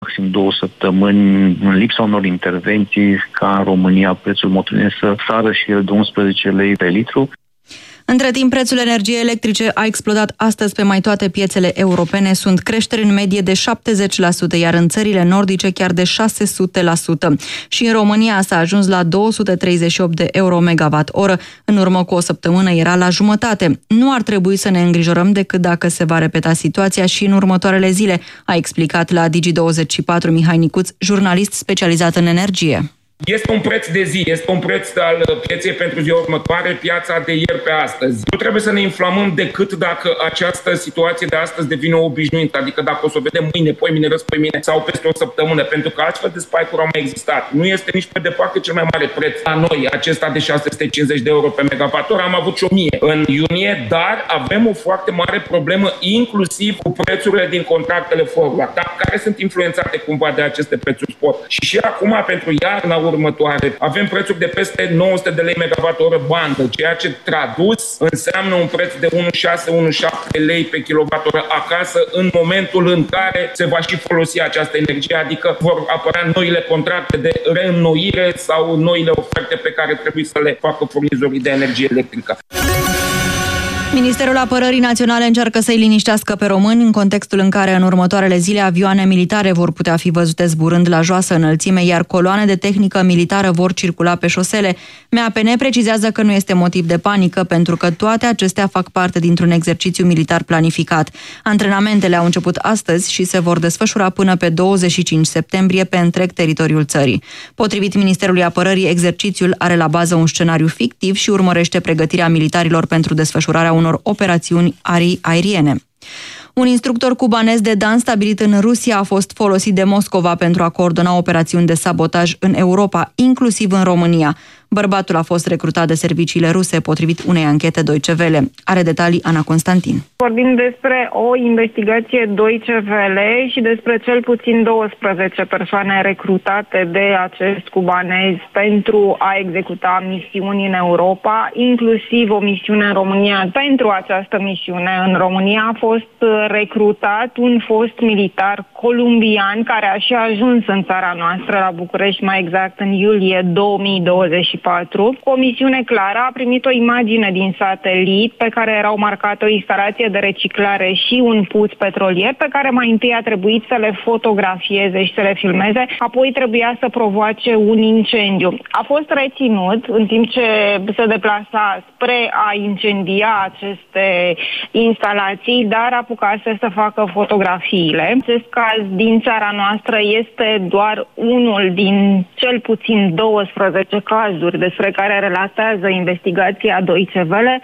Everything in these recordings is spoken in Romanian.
maxim 2 săptămâni, în lipsa unor intervenții, ca în România prețul motorinei să sară și el de 11 lei pe litru. Între timp, prețul energiei electrice a explodat astăzi pe mai toate piețele europene. Sunt creșteri în medie de 70%, iar în țările nordice chiar de 600%. Și în România s-a ajuns la 238 de euro megawatt-oră. În urmă cu o săptămână era la jumătate. Nu ar trebui să ne îngrijorăm decât dacă se va repeta situația și în următoarele zile, a explicat la Digi24 Mihai Nicuț, jurnalist specializat în energie. Este un preț de zi, este un preț al pieței pentru ziua următoare, piața de ieri pe astăzi. Nu trebuie să ne inflamăm decât dacă această situație de astăzi devine obișnuită, adică dacă o să o vedem mâine, poimine, răspoimine sau peste o săptămână, pentru că astfel de spike-uri au mai existat. Nu este nici pe departe cel mai mare preț la noi, acesta de 650 de euro pe megawatt-oră, am avut și 1000 în iunie, dar avem o foarte mare problemă inclusiv cu prețurile din contractele forward, care sunt influențate cumva de aceste prețuri spot. Și acum pentru iarna următoare avem prețuri de peste 900 de lei megawatt-oră bandă, ceea ce tradus înseamnă un preț de 1,6-1,7 lei pe kilowattoră acasă în momentul în care se va și folosi această energie, adică vor apărea noile contracte de reînnoire sau noile oferte pe care trebuie să le facă furnizorii de energie electrică. Ministerul Apărării Naționale încearcă să-i liniștească pe români în contextul în care în următoarele zile avioane militare vor putea fi văzute zburând la joasă înălțime, iar coloane de tehnică militară vor circula pe șosele. MAPN precizează că nu este motiv de panică, pentru că toate acestea fac parte dintr-un exercițiu militar planificat. Antrenamentele au început astăzi și se vor desfășura până pe 25 septembrie pe întreg teritoriul țării. Potrivit Ministerului Apărării, exercițiul are la bază un scenariu fictiv și urmărește pregătirea militarilor pentru desfășurarea unor operațiuni aeriene. Un instructor cubanez de dans stabilit în Rusia a fost folosit de Moscova pentru a coordona operațiuni de sabotaj în Europa, inclusiv în România. Bărbatul a fost recrutat de serviciile ruse, potrivit unei anchete Deutsche Welle. Are detalii Ana Constantin. Vorbim despre o investigație Deutsche Welle și despre cel puțin 12 persoane recrutate de acest cubanez pentru a executa misiuni în Europa, inclusiv o misiune în România. Pentru această misiune în România a fost recrutat un fost militar columbian care a și ajuns în țara noastră, la București, mai exact în iulie 2024. Cu o misiune clară, a primit o imagine din satelit pe care erau marcate o instalație de reciclare și un puț petrolier pe care mai întâi a trebuit să le fotografieze și să le filmeze, apoi trebuia să provoace un incendiu. A fost reținut în timp ce se deplasa spre a incendia aceste instalații, dar apucase să facă fotografiile. Acest caz din țara noastră este doar unul din cel puțin 12 cazuri despre care relatează investigația Deutsche Welle.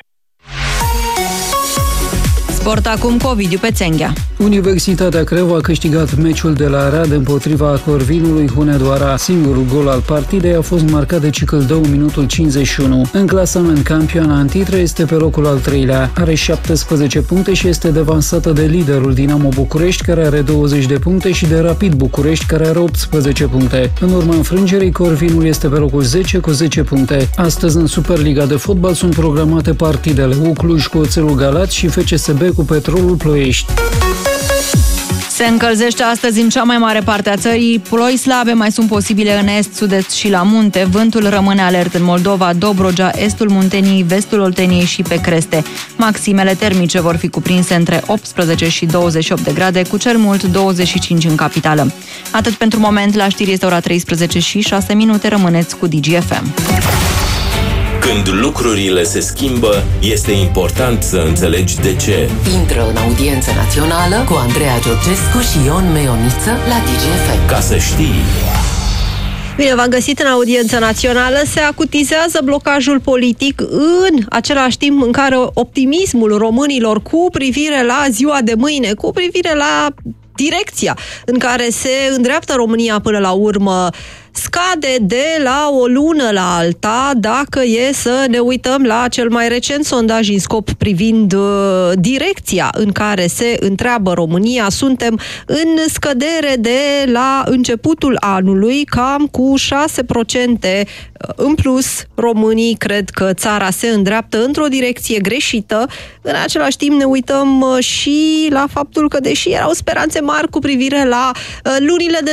Sport acum cu Ovidiu Pețenghea. Universitatea Craiova a câștigat meciul de la Arad împotriva Corvinului Hunedoara. Singurul gol al partidei a fost marcat de Cicâldău în minutul 51. În clasament, campioana Antitre este pe locul al 3-lea. Are 17 puncte și este devansată de liderul Dinamo București, care are 20 de puncte, și de Rapid București, care are 18 puncte. În urma înfrângerii, Corvinul este pe locul 10 cu 10 puncte. Astăzi, în Superliga de fotbal, sunt programate partidele Cluj cu Oțelul Galați și FCSB cu Petrolul Ploiești. Se încălzește astăzi în cea mai mare parte a țării. Ploi slabe mai sunt posibile în est, sud-est și la munte. Vântul rămâne alert în Moldova, Dobrogea, estul Munteniei, vestul Olteniei și pe creste. Maximele termice vor fi cuprinse între 18 și 28 de grade, cu cel mult 25 în capitală. Atât pentru moment, la știri este ora 13 și 6 minute. Rămâneți cu DGFM. Când lucrurile se schimbă, este important să înțelegi de ce. Intră în audiență națională cu Andreea Georgescu și Ion Meioniță la DGFM. Ca să știi. Bine, v-am găsit în audiența națională. Se acutizează blocajul politic în același timp în care optimismul românilor cu privire la ziua de mâine, cu privire la direcția în care se îndreaptă România până la urmă, scade de la o lună la alta, dacă e să ne uităm la cel mai recent sondaj INSCOP privind direcția în care se întreabă România. Suntem în scădere de la începutul anului, cam cu 6% în plus. Românii cred că țara se îndreaptă într-o direcție greșită. În același timp ne uităm și la faptul că, deși erau speranțe mari cu privire la lunile de